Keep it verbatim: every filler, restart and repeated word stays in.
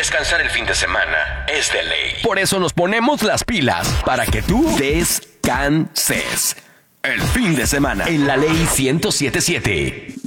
Descansar el fin de semana es de ley. Por eso nos ponemos las pilas, para que tú descanses el fin de semana en la ley ciento siete punto siete.